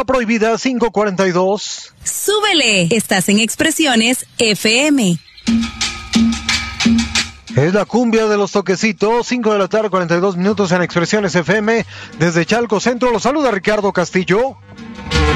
La Prohibida 542. Súbele, estás en Expresiones FM. Es la cumbia de los toquecitos, 5 de la tarde, 42 minutos en Expresiones FM. Desde Chalco Centro, los saluda Ricardo Castillo.